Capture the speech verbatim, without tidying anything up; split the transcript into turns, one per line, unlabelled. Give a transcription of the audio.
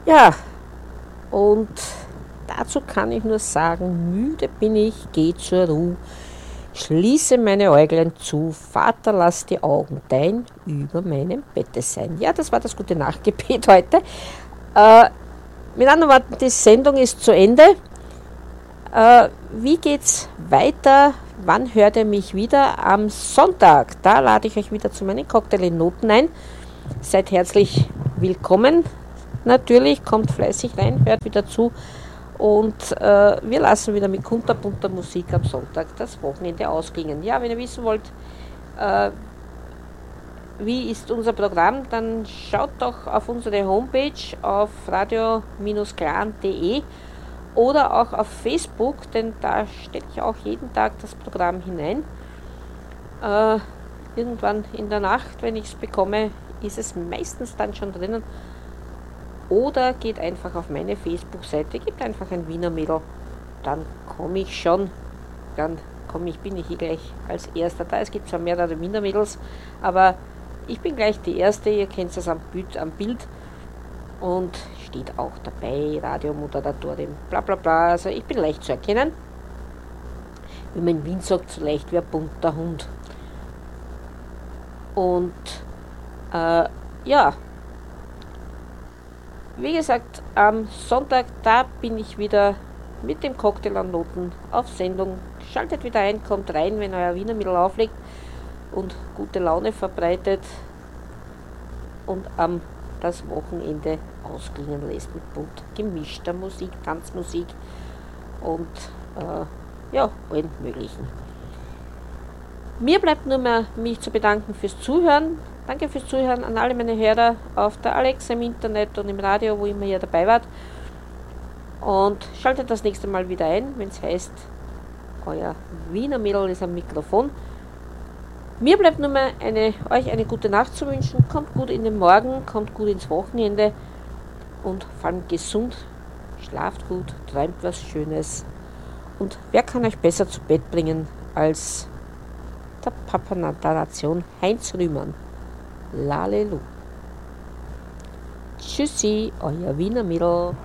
Ja, und dazu kann ich nur sagen, müde bin ich, geh zur Ruhe, schließe meine Äuglein zu, Vater, lass die Augen dein über meinem Bette sein. Ja, das war das gute Nachtgebet heute. Äh, mit anderen Worten, die Sendung ist zu Ende. Äh, wie geht's weiter? Wann hört ihr mich wieder? Am Sonntag. Da lade ich euch wieder zu meinen Cocktail-Noten ein. Seid herzlich willkommen. Natürlich, kommt fleißig rein, hört wieder zu. Und äh, wir lassen wieder mit kunterbunter Musik am Sonntag das Wochenende ausklingen. Ja, wenn ihr wissen wollt, äh, wie ist unser Programm, dann schaut doch auf unsere Homepage auf radio Bindestrich clan punkt de oder auch auf Facebook, denn da stelle ich auch jeden Tag das Programm hinein. Äh, irgendwann in der Nacht, wenn ich es bekomme, ist es meistens dann schon drinnen. Oder geht einfach auf meine Facebook-Seite, gebt einfach ein Wiener Mädel, dann komme ich schon, dann komme ich, bin ich hier gleich als Erster da. Es gibt zwar mehrere Wiener Mädels, aber ich bin gleich die Erste, ihr kennt es am Bild, am Bild und steht auch dabei, Radiomoderatorin, bla bla bla, also ich bin leicht zu erkennen. Wie man in Wien sagt, so leicht wie ein bunter Hund. Und äh, ja, wie gesagt, am Sonntag, da bin ich wieder mit dem Cocktail an Noten auf Sendung. Schaltet wieder ein, kommt rein, wenn euer Wiener Mittel auflegt und gute Laune verbreitet und am das Wochenende ausklingen lässt mit bunt gemischter Musik, Tanzmusik und äh, ja, allen möglichen. Mir bleibt nur mehr, mich zu bedanken fürs Zuhören. Danke fürs Zuhören an alle meine Hörer auf der Alexa, im Internet und im Radio, wo immer ihr dabei wart. Und schaltet das nächste Mal wieder ein, wenn es heißt, euer Wiener Mädel ist am Mikrofon. Mir bleibt nur mehr, eine, euch eine gute Nacht zu wünschen. Kommt gut in den Morgen, kommt gut ins Wochenende und vor allem gesund. Schlaft gut, träumt was Schönes. Und wer kann euch besser zu Bett bringen als der Papa der Nation, Heinz Rühmann. Lalelu. Tschüssi, euer Wiener Mädel.